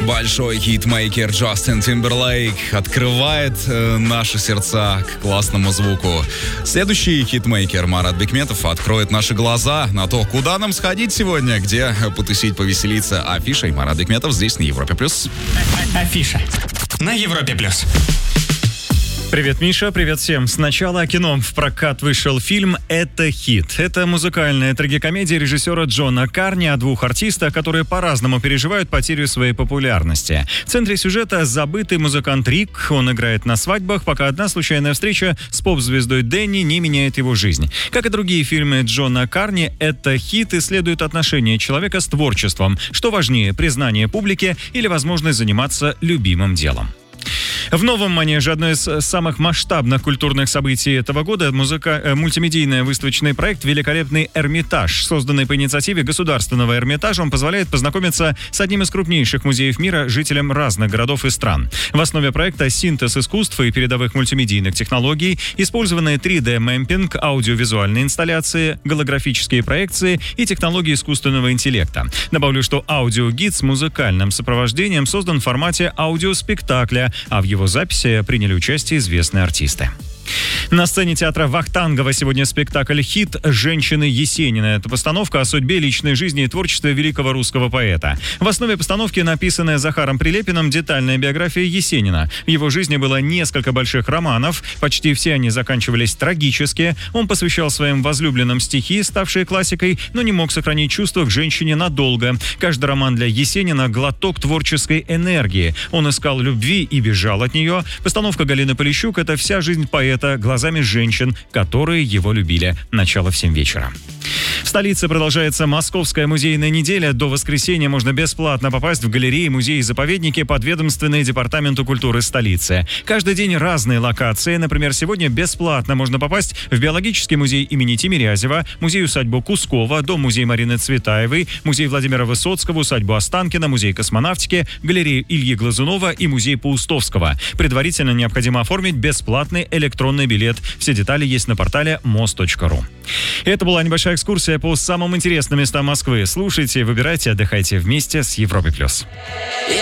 Большой хитмейкер Джастин Тимберлейк открывает наши сердца к классному звуку. Следующий хитмейкер Марат Бекметов откроет наши глаза на то, куда нам сходить сегодня, где потусить, повеселиться. Афиша и Марат Бекметов здесь на Европе+. Афиша на Европе+. Привет, Миша, привет всем. Сначала о кино. В прокат вышел фильм «Это хит». Это музыкальная трагикомедия режиссера Джона Карни о двух артистах, которые по-разному переживают потерю своей популярности. В центре сюжета забытый музыкант Рик. Он играет на свадьбах, пока одна случайная встреча с поп-звездой Дэнни не меняет его жизнь. Как и другие фильмы Джона Карни, «Это хит» исследует отношения человека с творчеством. Что важнее, признание публики или возможность заниматься любимым делом. В новом манеже одно из самых масштабных культурных событий этого года мультимедийный выставочный проект «Великолепный Эрмитаж». Созданный по инициативе Государственного Эрмитажа, он позволяет познакомиться с одним из крупнейших музеев мира жителям разных городов и стран. В основе проекта синтез искусства и передовых мультимедийных технологий, использованные 3D-мэмпинг, аудиовизуальные инсталляции, голографические проекции и технологии искусственного интеллекта. Добавлю, что аудиогид с музыкальным сопровождением создан в формате аудиоспектакля, а в его записи приняли участие известные артисты. На сцене театра Вахтангова сегодня спектакль «Хит» Женщины Есенина. Это постановка о судьбе, личной жизни и творчестве великого русского поэта. В основе постановки написанная Захаром Прилепиным детальная биография Есенина. В его жизни было несколько больших романов, почти все они заканчивались трагически. Он посвящал своим возлюбленным стихи, ставшие классикой, но не мог сохранить чувства к женщине надолго. Каждый роман для Есенина – глоток творческой энергии. Он искал любви и бежал от нее. Постановка Галины Полищук – это вся жизнь поэта глазами женщин, которые его любили. Начало в 7 вечера. В столице продолжается Московская музейная неделя. До воскресенья можно бесплатно попасть в галереи, музеи и заповедники, подведомственные Департаменту культуры столицы. Каждый день разные локации. Например, сегодня бесплатно можно попасть в Биологический музей имени Тимирязева, музей-усадьбу Кускова, дом-музей Марины Цветаевой, музей Владимира Высоцкого, усадьбу Останкина, музей космонавтики, галерею Ильи Глазунова и музей Паустовского. Предварительно необходимо оформить бесплатный электронный билет. Все детали есть на портале mos.ru. Это была небольшая экскурсия по самым интересным местам Москвы. Слушайте, выбирайте, отдыхайте вместе с Европой+.